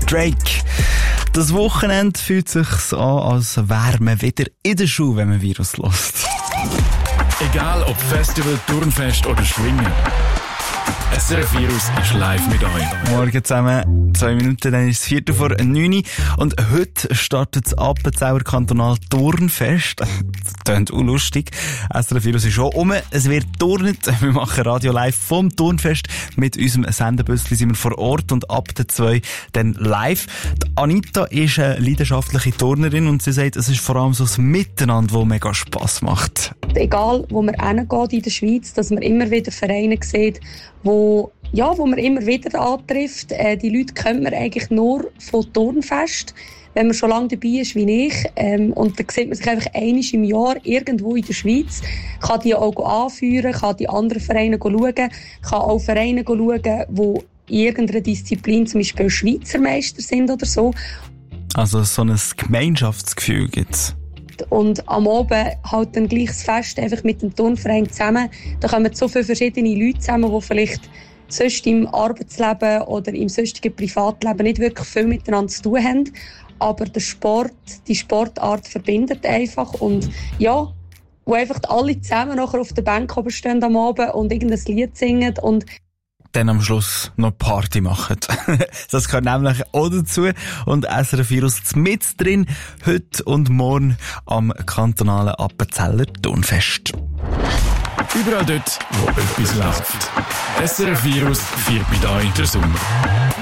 Drake. Das Wochenende fühlt sich an, als wäre man wieder in der Schule, wenn man Virus hört. Egal ob Festival, Turnfest oder Schwingen. SRF Virus ist live mit euch. Morgen zusammen, 2 Minuten, dann ist es 8:45 und heute startet das Appenzauer Kantonal Turnfest. Das klingt auch lustig. SRF Virus ist schon um. Es wird turnet. Wir machen Radio live vom Turnfest. Mit unserem Sendebüssli sind wir vor Ort und ab der 2 dann live. Die Anita ist eine leidenschaftliche Turnerin und sie sagt, es ist vor allem so das Miteinander, das mega Spass macht. Egal, wo man hingeht in der Schweiz, dass man immer wieder Vereine sieht, wo man immer wieder antrifft. Die Leute kennt man eigentlich nur von Turnfest, wenn man schon lange dabei ist wie ich. Und dann sieht man sich einfach einmal im Jahr irgendwo in der Schweiz, kann die auch anführen, kann die anderen Vereine schauen, kann auch Vereine schauen, die in irgendeiner Disziplin zum Beispiel Schweizer Meister sind oder so. Also so ein Gemeinschaftsgefühl gibt's. Und am Abend halt dann gleich das Fest einfach mit dem Turnverein zusammen. Da kommen so viele verschiedene Leute zusammen, die vielleicht sonst im Arbeitsleben oder im sonstigen Privatleben nicht wirklich viel miteinander zu tun haben. Aber der Sport, die Sportart verbindet einfach. Und ja, wo einfach alle zusammen nachher auf der Bank oben stehen am Abend und irgendein Lied singen und dann am Schluss noch Party machen. Das gehört nämlich auch dazu. Und SRF Virus mit drin, heute und morgen am kantonalen Appenzeller Turnfest. Überall dort, wo etwas läuft. SRF Virus feiert mit euch den Sommer.